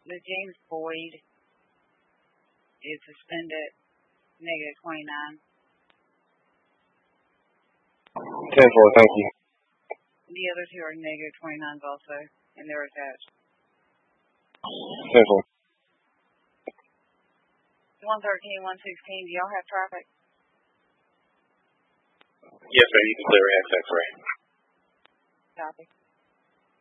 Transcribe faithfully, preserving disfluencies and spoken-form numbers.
the James Boyd is suspended, negative twenty-nine. ten four, thank you. The other two are negative twenty-nines also, and they're attached. ten four. one thirteen, one sixteen, do y'all have traffic? Yes, ma'am, you can clear X X-ray. Copy.